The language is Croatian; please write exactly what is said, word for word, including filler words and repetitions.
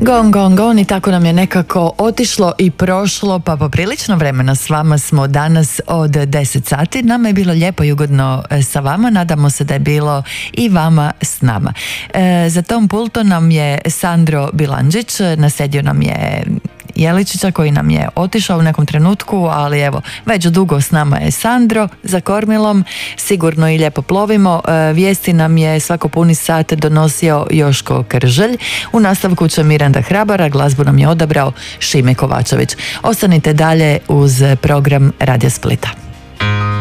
Gon, gon, gon i tako nam je nekako otišlo i prošlo, pa poprilično vremena s vama smo danas od deset sati. Nama je bilo lijepo i ugodno sa vama, nadamo se da je bilo i vama s nama. E, za tom pultom nam je Sandro Bilandžić, nasjedio nam je Jeličića koji nam je otišao u nekom trenutku, ali evo, već dugo s nama je Sandro za kormilom, sigurno i lijepo plovimo. E, vijesti nam je svako puni sat donosio Joško Krželj, u nastavku će Miranda Hrabara, glazbu nam je odabrao Šime Kovačević. Ostanite dalje uz program Radio Splita.